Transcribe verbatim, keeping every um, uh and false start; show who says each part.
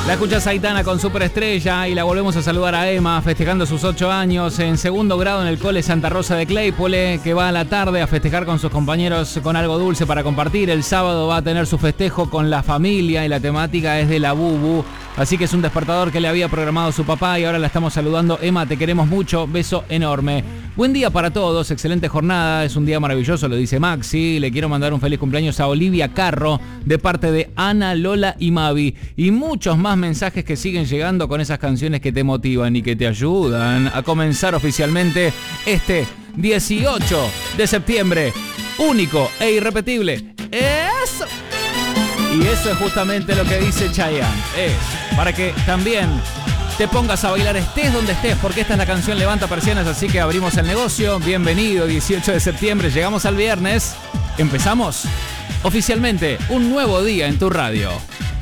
Speaker 1: La escuchás a Aitana con Superestrella y la volvemos a saludar a Emma festejando sus ocho años en segundo grado en el Cole Santa Rosa de Claypole, que va a la tarde a festejar con sus compañeros con algo dulce para compartir. El sábado va a tener su festejo con la familia y la temática es de la Bubu. Así que es un despertador que le había programado su papá y ahora la estamos saludando. Emma, te queremos mucho, beso enorme. Buen día para todos, excelente jornada, es un día maravilloso, lo dice Maxi. Le quiero mandar un feliz cumpleaños a Olivia Carro de parte de Ana, Lola y Mavi. Y muchos más mensajes que siguen llegando con esas canciones que te motivan y que te ayudan a comenzar oficialmente este dieciocho de septiembre. Único e irrepetible. ¡Eso! Y eso es justamente lo que dice Chayanne. Es para que también te pongas a bailar, estés donde estés, porque esta es la canción Levanta Persianas, así que abrimos el negocio. Bienvenido, dieciocho de septiembre, llegamos al viernes. Empezamos oficialmente un nuevo día en tu radio.